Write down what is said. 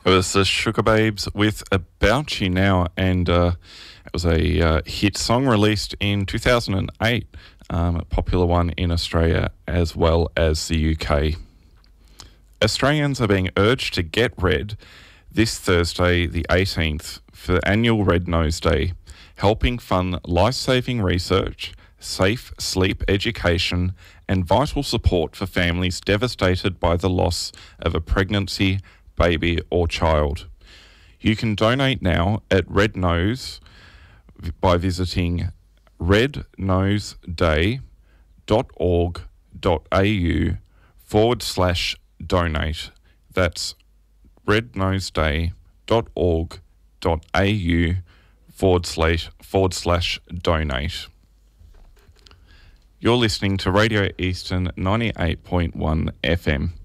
It was the Sugar Babes with About You Now, and it was a hit song released in 2008, a popular one in Australia as well as the UK. Australians are being urged to get red this Thursday, the 18th, for annual Red Nose Day, helping fund life-saving research, safe sleep education, and vital support for families devastated by the loss of a pregnancy, baby or child. You can donate now at Red Nose by visiting rednoseday.org.au/donate. That's rednoseday.org.au/donate. You're listening to Radio Eastern 98.1 FM.